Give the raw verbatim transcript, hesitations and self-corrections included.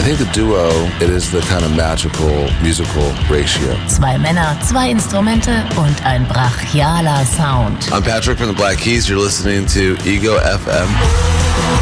think the duo, it is the kind of magical musical ratio. Zwei Männer, zwei Instrumente und ein brachialer Sound. I'm Patrick from the Black Keys. You're listening to Ego F M.